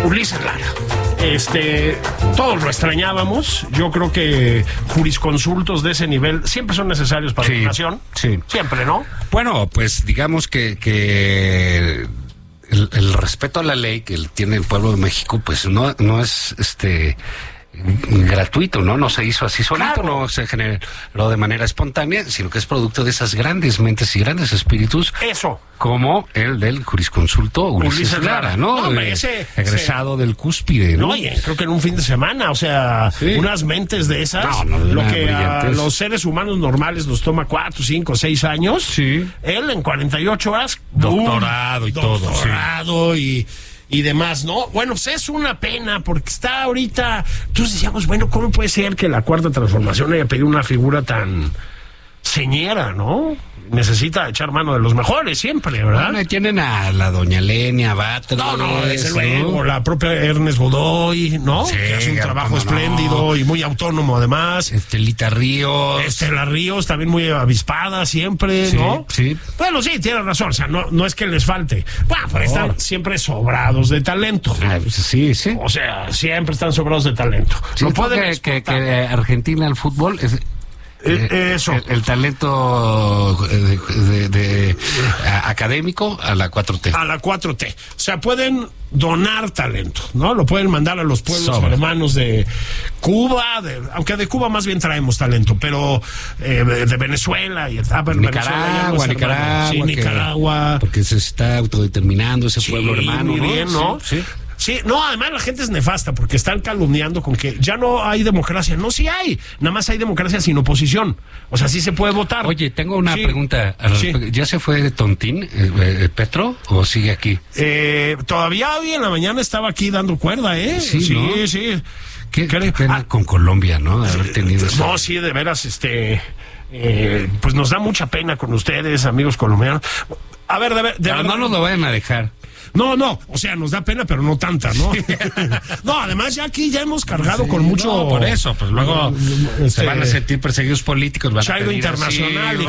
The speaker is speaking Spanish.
Ulises Lara. Todos lo extrañábamos. Yo creo que jurisconsultos de ese nivel siempre son necesarios para la nación. Sí. Siempre, ¿no? Bueno, pues digamos que el respeto a la ley que tiene el pueblo de México, pues no es gratuito, ¿no? No se hizo así solito, no se generó de manera espontánea, sino que es producto de esas grandes mentes y grandes espíritus. Eso. Como el del jurisconsulto Ulises Lara, ¿no? Hombre, egresado del Cúspide, ¿no? Oye, creo que en un fin de semana, o sea, unas mentes de esas, lo que a los seres humanos normales nos toma 4, 5, 6 años, él en 48 horas, doctorado y todo. Doctorado y demás, ¿no? Bueno, pues es una pena porque está ahorita. Entonces decíamos, bueno, ¿cómo puede ser que la Cuarta Transformación haya pedido una figura tan señera, ¿no? Necesita echar mano de los mejores siempre, ¿verdad? Bueno, y tienen a la doña Lenia Batres. No, desde luego, la propia Ernest Godoy, ¿no? Sí, que hace un trabajo espléndido y muy autónomo además. Estelita Ríos. Estela Ríos, también muy avispada siempre, ¿no? Sí. Bueno, sí, tiene razón, o sea, no es que les falte. Bueno, pero están siempre sobrados de talento. Sí. O sea, siempre están sobrados de talento. Sí, no puede que Argentina el fútbol es... Eso. El talento académico a la 4T. A la 4T. O sea, pueden donar talento, ¿no? Lo pueden mandar a los pueblos hermanos de Cuba, aunque de Cuba más bien traemos talento, pero de Venezuela y Nicaragua. Porque se está autodeterminando ese pueblo hermano, muy bien, ¿no? Sí. Sí, no, además la gente es nefasta porque están calumniando con que ya no hay democracia. No, sí hay. Nada más hay democracia sin oposición. O sea, sí se puede votar. Oye, tengo una pregunta. ¿Ya se fue de Tontín, Petro, o sigue aquí? Todavía hoy en la mañana estaba aquí dando cuerda, ¿eh? Sí. Qué pena con Colombia, ¿no? De haber tenido eso. No, sí, de veras, pues nos da mucha pena con ustedes, amigos colombianos. A ver, pero no nos lo vayan a dejar. No, o sea, nos da pena, pero no tanta, ¿no? No, además ya aquí ya hemos cargado con mucho... No, por eso, pues luego se van a sentir perseguidos políticos, van a pedir internacional.